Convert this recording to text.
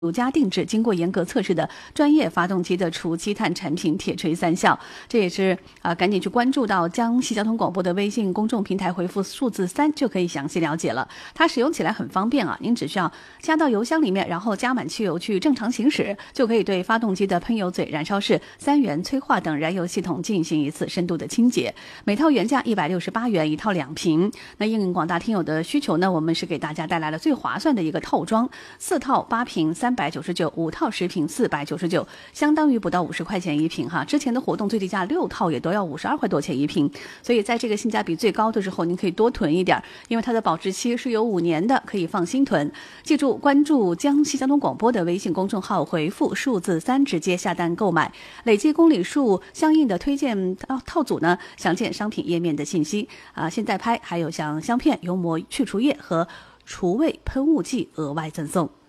独家定制、经过严格测试的专业发动机的除积碳产品，铁锤三效。这也是赶紧去关注到江西交通广播的微信公众平台，回复数字3就可以详细了解了。它使用起来很方便啊，您只需要加到油箱里面，然后加满汽油去正常行驶，就可以对发动机的喷油嘴、燃烧室、三元催化等燃油系统进行一次深度的清洁。每套原价168元，一套2瓶。那应广大听友的需求呢，我们是给大家带来了最划算的一个套装，4套8瓶399，5套10瓶499，相当于不到50块钱一瓶哈。之前的活动最低价6套也都要52块多钱一瓶，所以在这个性价比最高的时候，您可以多囤一点，因为它的保质期是有5年的，可以放心囤。记住关注江西交通广播的微信公众号，回复数字3直接下单购买，累计公里数相应的推荐套组呢，详见商品页面的信息现在拍还有像香片、油膜去除液和除味喷雾剂额外赠送。